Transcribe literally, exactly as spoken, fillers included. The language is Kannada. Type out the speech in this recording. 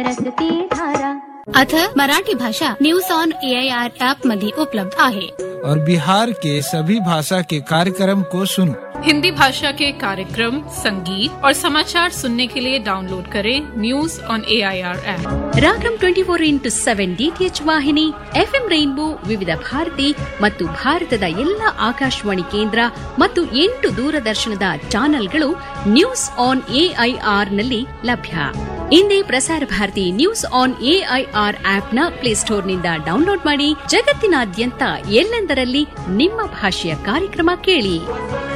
आता मराठी भाषा news on A I R app मध्ये उपलब्ध आहे और बिहार के सभी भाषा के कार्यक्रम को सुनो। हिंदी भाषा के कार्यक्रम, संगीत और समाचार सुनने के लिए डाउनलोड करें news on A I R app. Ragam twenty four into seven DTH ವಾಹಿನಿ, ಎಫ್ಎಂ ರೈನ್ಬೋ, ವಿವಿಧ ಭಾರತಿ ಮತ್ತು ಭಾರತದ ಎಲ್ಲ ಆಕಾಶವಾಣಿ ಕೇಂದ್ರ ಮತ್ತು ಎಂಟು ದೂರದರ್ಶನದ ಚಾನೆಲ್ಗಳು ನ್ಯೂಸ್ ಆನ್ ಎಐಆರ್ ನಲ್ಲಿ ಲಭ್ಯ. ಇಂದೇ Prasar Bharati news on AIR ಆಪ್ನ ಪ್ಲೇಸ್ಟೋರ್ನಿಂದ download ಮಾಡಿ ಜಗತ್ತಿನಾದ್ಯಂತ ಎಲ್ಲೆಂದರಲ್ಲಿ ನಿಮ್ಮ ಭಾಷೆಯ ಕಾರ್ಯಕ್ರಮ ಕೇಳಿ.